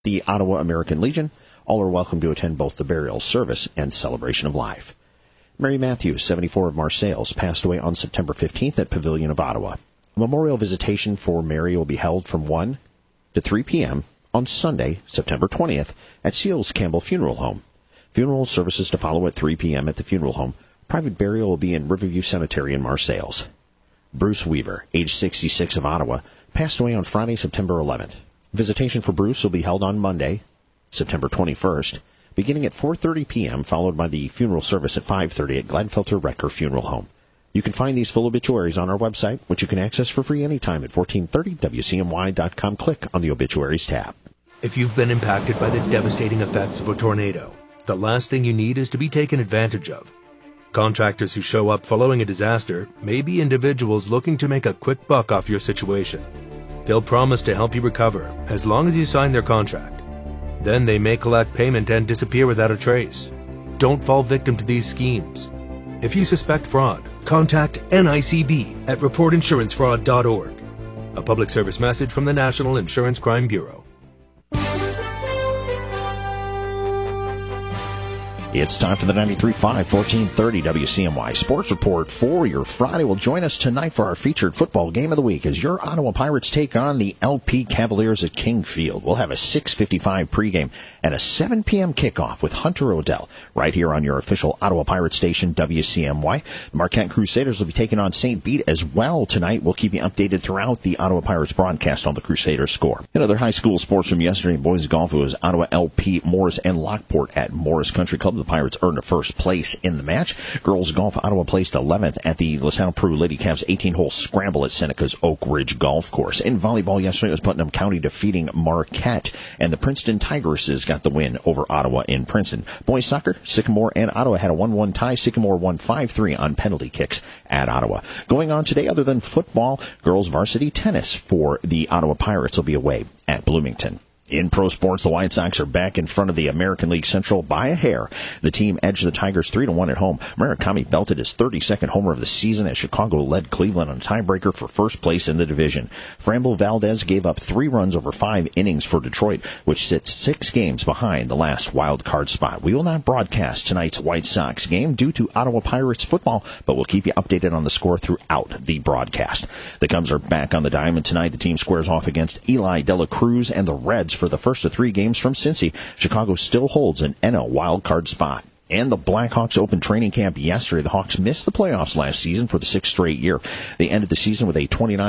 the Ottawa American Legion. All are welcome to attend both the burial service and celebration of life. Mary Matthews, 74 of Marseilles, passed away on September 15th at Pavilion of Ottawa. A memorial visitation for Mary will be held from 1 to 3 p.m. on Sunday, September 20th, at Seals Campbell Funeral Home. Funeral services to follow at 3 p.m. at the funeral home. Private burial will be in Riverview Cemetery in Marseilles. Bruce Weaver, age 66 of Ottawa, passed away on Friday, September 11th. Visitation for Bruce will be held on Monday, September 21st, beginning at 4:30 p.m., followed by the funeral service at 5:30 at Gladfelter Recker Funeral Home. You can find these full obituaries on our website, which you can access for free anytime at 1430wcmy.com. Click on the Obituaries tab. If you've been impacted by the devastating effects of a tornado, the last thing you need is to be taken advantage of. Contractors who show up following a disaster may be individuals looking to make a quick buck off your situation. They'll promise to help you recover as long as you sign their contract. Then they may collect payment and disappear without a trace. Don't fall victim to these schemes. If you suspect fraud, contact NICB at reportinsurancefraud.org. A public service message from the National Insurance Crime Bureau. It's time for the 93.5, 1430 WCMY Sports Report for your Friday. Will join us tonight for our featured football game of the week as your Ottawa Pirates take on the LP Cavaliers at King Field. We'll have a 6:55 pregame and a 7 p.m. kickoff with Hunter O'Dell right here on your official Ottawa Pirates station, WCMY. The Marquette Crusaders will be taking on St. Bede as well tonight. We'll keep you updated throughout the Ottawa Pirates broadcast on the Crusaders score. In other high school sports from yesterday, boys golf, it was Ottawa LP, Morris, and Lockport at Morris Country Club. The Pirates earned a first place in the match. Girls golf, Ottawa placed 11th at the LaSalle Peru Lady Cavs 18-hole scramble at Seneca's Oak Ridge Golf Course. In volleyball yesterday, it was Putnam County defeating Marquette, and the Princeton Tigresses got the win over Ottawa in Princeton. Boys soccer, Sycamore and Ottawa had a 1-1 tie. Sycamore won 5-3 on penalty kicks at Ottawa. Going on today, other than football, girls varsity tennis for the Ottawa Pirates will be away at Bloomington. In pro sports, the White Sox are back in front of the American League Central by a hair. The team edged the Tigers 3-1 at home. Murakami belted his 32nd homer of the season as Chicago led Cleveland on a tiebreaker for first place in the division. Framber Valdez gave up 3 runs over 5 innings for Detroit, which sits 6 games behind the last wild card spot. We will not broadcast tonight's White Sox game due to Ottawa Pirates football, but we'll keep you updated on the score throughout the broadcast. The Cubs are back on the diamond tonight. The team squares off against Eli De La Cruz and the Reds for the first of 3 games from Cincy. Chicago still holds an NL wildcard spot. And the Blackhawks opened training camp yesterday. The Hawks missed the playoffs last season for the 6th straight year. They ended the season with a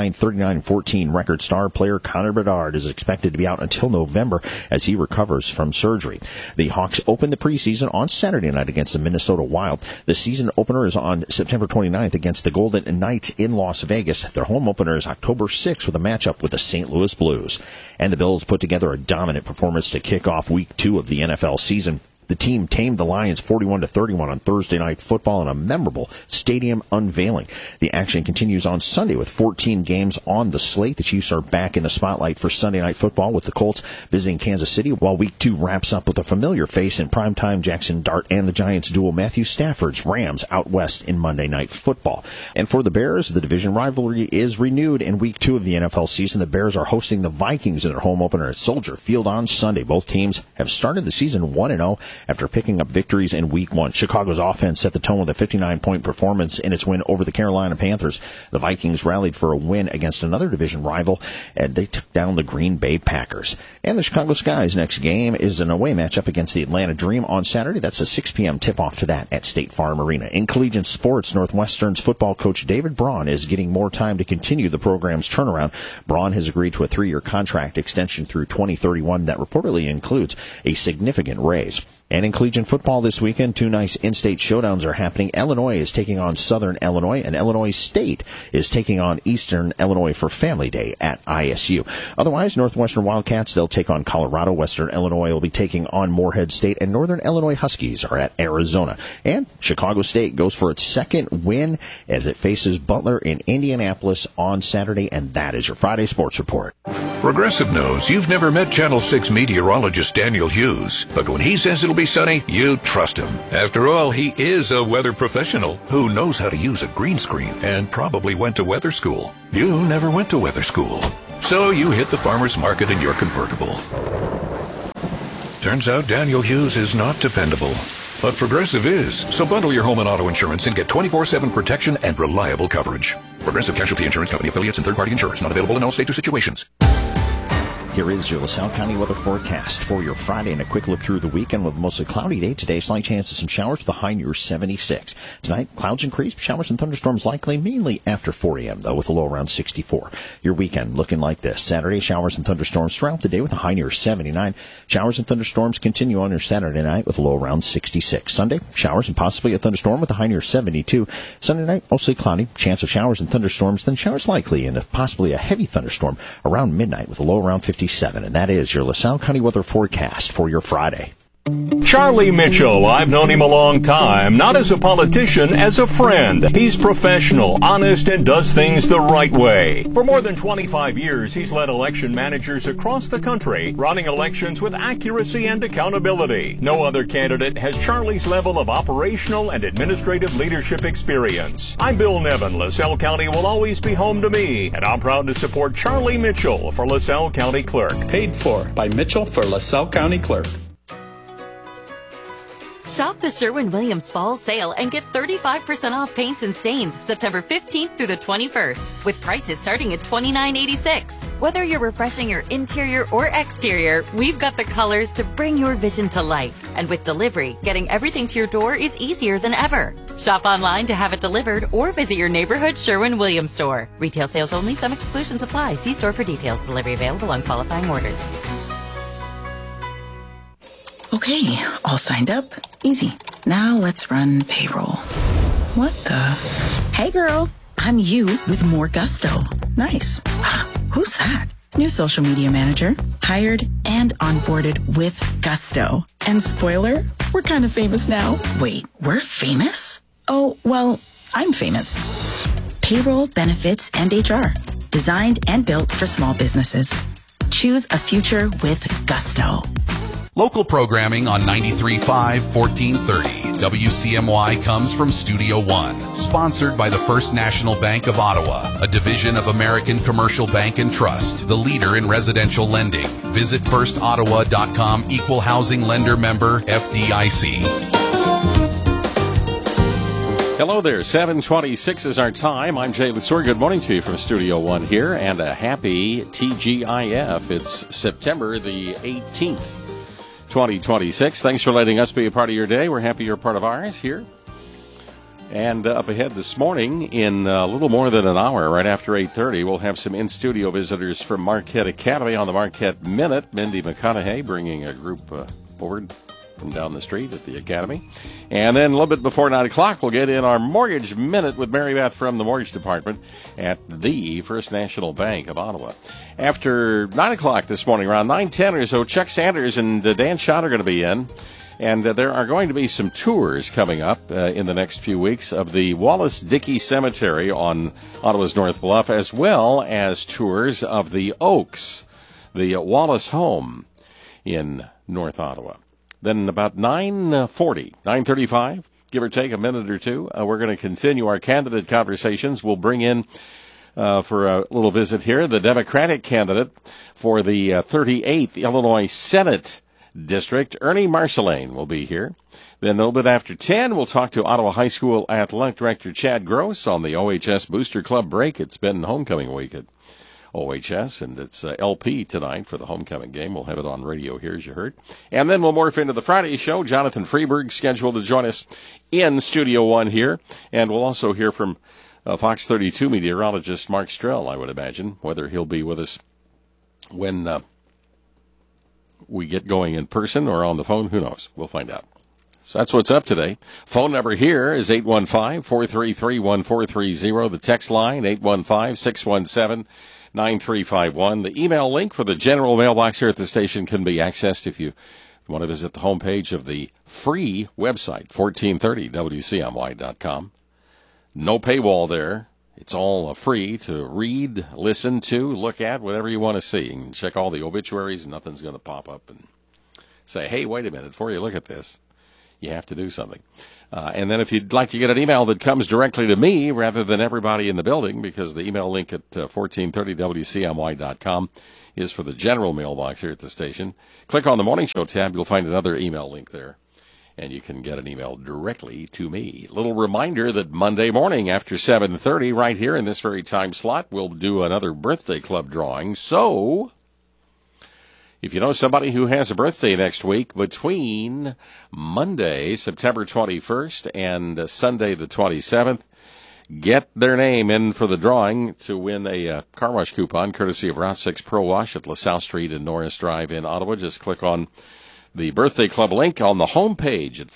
29-39-14 record. Star player Connor Bedard is expected to be out until November as he recovers from surgery. The Hawks opened the preseason on Saturday night against the Minnesota Wild. The season opener is on September 29th against the Golden Knights in Las Vegas. Their home opener is October 6th with a matchup with the St. Louis Blues. And the Bills put together a dominant performance to kick off Week 2 of the NFL season. The team tamed the Lions 41-31 on Thursday Night Football in a memorable stadium unveiling. The action continues on Sunday with 14 games on the slate. The Chiefs are back in the spotlight for Sunday Night Football with the Colts visiting Kansas City, while Week 2 wraps up with a familiar face in primetime Jackson Dart and the Giants duel Matthew Stafford's Rams out west in Monday Night Football. And for the Bears, the division rivalry is renewed in Week 2 of the NFL season. The Bears are hosting the Vikings in their home opener at Soldier Field on Sunday. Both teams have started the season 1-0. After picking up victories in Week 1. Chicago's offense set the tone with a 59-point performance in its win over the Carolina Panthers. The Vikings rallied for a win against another division rival, and they took down the Green Bay Packers. And the Chicago Sky's next game is an away matchup against the Atlanta Dream on Saturday. That's a 6 p.m. tip-off to that at State Farm Arena. In collegiate sports, Northwestern's football coach David Braun is getting more time to continue the program's turnaround. Braun has agreed to a 3-year contract extension through 2031 that reportedly includes a significant raise. And in collegiate football this weekend, 2 nice in-state showdowns are happening. Illinois is taking on Southern Illinois, and Illinois State is taking on Eastern Illinois for Family Day at ISU. Otherwise, Northwestern Wildcats, they'll take on Colorado. Western Illinois will be taking on Morehead State, and Northern Illinois Huskies are at Arizona. And Chicago State goes for its 2nd win as it faces Butler in Indianapolis on Saturday, and that is your Friday Sports Report. Progressive knows you've never met Channel 6 meteorologist Daniel Hughes, but when he says it'll be sunny, you trust him. After all, he is a weather professional who knows how to use a green screen and probably went to weather school. You never went to weather school, so you hit the farmer's market in your convertible. Turns out Daniel Hughes is not dependable. But Progressive is. So bundle your home and auto insurance and get 24/7 protection and reliable coverage. Progressive Casualty Insurance Company affiliates and third-party insurers. Not available in all states or situations. Here is your LaSalle County weather forecast for your Friday, and a quick look through the weekend with a mostly cloudy day today. Slight chance of some showers with a high near 76. Tonight, clouds increase, showers and thunderstorms likely mainly after 4 a.m., though, with a low around 64. Your weekend looking like this. Saturday, showers and thunderstorms throughout the day with a high near 79. Showers and thunderstorms continue on your Saturday night with a low around 66. Sunday, showers and possibly a thunderstorm with a high near 72. Sunday night, mostly cloudy, chance of showers and thunderstorms, then showers likely and possibly a heavy thunderstorm around midnight with a low around 57. And that is your LaSalle County weather forecast for your Friday. Charlie Mitchell, I've known him a long time, not as a politician, as a friend. He's professional, honest, and does things the right way. For more than 25 years, he's led election managers across the country, running elections with accuracy and accountability. No other candidate has Charlie's level of operational and administrative leadership experience. I'm Bill Nevin. LaSalle County will always be home to me, and I'm proud to support Charlie Mitchell for LaSalle County Clerk. Paid for by Mitchell for LaSalle County Clerk. Shop the Sherwin-Williams Fall Sale and get 35% off paints and stains September 15th through the 21st, with prices starting at $29.86. Whether you're refreshing your interior or exterior, we've got the colors to bring your vision to life. And with delivery, getting everything to your door is easier than ever. Shop online to have it delivered or visit your neighborhood Sherwin-Williams store. Retail sales only. Some exclusions apply. See store for details. Delivery available on qualifying orders. Okay, all signed up. Easy. Now let's run payroll. What the? Hey girl, I'm you with more gusto. Nice. Who's that? New social media manager. Hired and onboarded with gusto. And spoiler, we're kind of famous now. Wait, we're famous? Oh, well, I'm famous. Payroll, benefits, and HR. Designed and built for small businesses. Choose a future with gusto. Local programming on 93.5, 1430. WCMY comes from Studio One, sponsored by the First National Bank of Ottawa, a division of American Commercial Bank and Trust, the leader in residential lending. Visit firstottawa.com, equal housing lender member, FDIC. Hello there, 7:26 is our time. I'm Jay Lessor. Good morning to you from Studio One here, and a happy TGIF. It's September the 18th. 2026. Thanks for letting us be a part of your day. We're happy you're a part of ours here. And up ahead this morning, in a little more than an hour, right after 8:30, we'll have some in-studio visitors from Marquette Academy on the Marquette Minute. Mindy McConaughey bringing a group forward from down the street at the Academy. And then a little bit before 9 o'clock, we'll get in our Mortgage Minute with Mary Beth from the Mortgage Department at the First National Bank of Ottawa. After 9 o'clock this morning, around 9:10 or so, Chuck Sanders and Dan Schott are going to be in. And there are going to be some tours coming up in the next few weeks of the Wallace Dickey Cemetery on Ottawa's North Bluff, as well as tours of the Oaks, the Wallace home in North Ottawa. Then about 9:35, give or take a minute or two, we're going to continue our candidate conversations. We'll bring in, for a little visit here, the Democratic candidate for the 38th Illinois Senate District, Ernie Marceline, will be here. Then a little bit after 10, we'll talk to Ottawa High School Athletic Director Chad Gross on the OHS Booster Club break. It's been homecoming week at OHS, and it's LP tonight for the homecoming game. We'll have it on radio here, as you heard. And then we'll morph into the Friday show. Jonathan Freeberg scheduled to join us in Studio One here. And we'll also hear from Fox 32 meteorologist Mark Strell, I would imagine. Whether he'll be with us when we get going in person or on the phone, who knows? We'll find out. So that's what's up today. Phone number here is 815-433-1430. The text line, 815-617-9351. The email link for the general mailbox here at the station can be accessed if you want to visit the homepage of the free website, 1430wcmy.com. No paywall there. It's all free to read, listen to, look at, whatever you want to see. You can check all the obituaries, and nothing's going to pop up and say, hey, wait a minute, before you look at this. you have to do something. And then if you'd like to get an email that comes directly to me rather than everybody in the building, because the email link at 1430wcmy.com is for the general mailbox here at the station, click on the Morning Show tab. You'll find another email link there, and you can get an email directly to me. Little reminder that Monday morning after 7:30, right here in this very time slot, we'll do another birthday club drawing. So if you know somebody who has a birthday next week between Monday, September 21st, and Sunday, the 27th, get their name in for the drawing to win a car wash coupon courtesy of Route 6 Pro Wash at LaSalle Street and Norris Drive in Ottawa. Just click on the Birthday Club link on the homepage at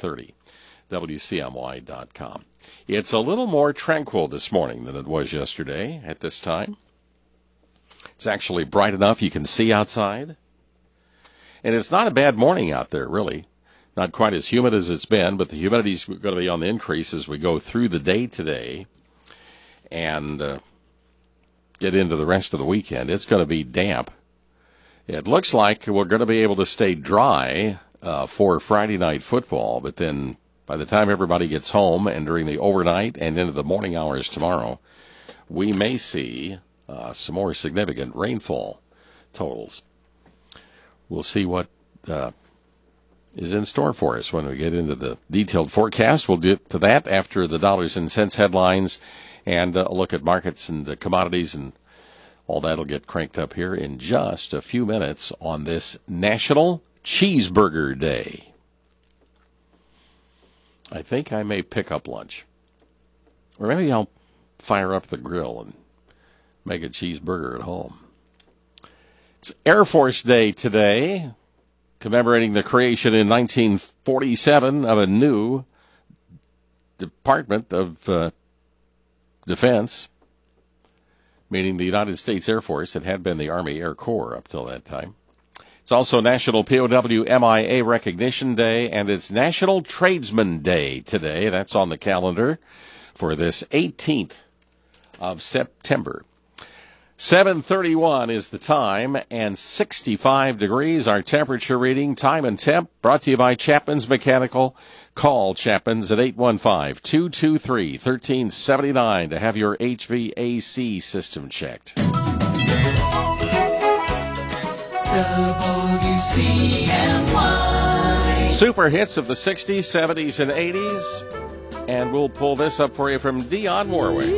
1430wcmy.com. It's a little more tranquil this morning than it was yesterday at this time. It's actually bright enough you can see outside. And it's not a bad morning out there, really. Not quite as humid as it's been, but the humidity's going to be on the increase as we go through the day today and get into the rest of the weekend. It's going to be damp. It looks like we're going to be able to stay dry for Friday night football, but then by the time everybody gets home and during the overnight and into the morning hours tomorrow, we may see some more significant rainfall totals. We'll see what is in store for us when we get into the detailed forecast. We'll get to that after the dollars and cents headlines and a look at markets and commodities, and all that will get cranked up here in just a few minutes on this National Cheeseburger Day. I think I may pick up lunch. Or maybe I'll fire up the grill and make a cheeseburger at home. It's Air Force Day today, commemorating the creation in 1947 of a new Department of Defense, meaning the United States Air Force. It had been the Army Air Corps up till that time. It's also National POW MIA Recognition Day, and it's National Tradesman Day today. That's on the calendar for this 18th of September. 7:31 is the time, and 65 degrees our temperature reading. Time and temp brought to you by Chapman's Mechanical. Call Chapman's at 815-223-1379 to have your HVAC system checked. WCNY. Super hits of the 60s, 70s, and 80s. And we'll pull this up for you from Dionne Warwick.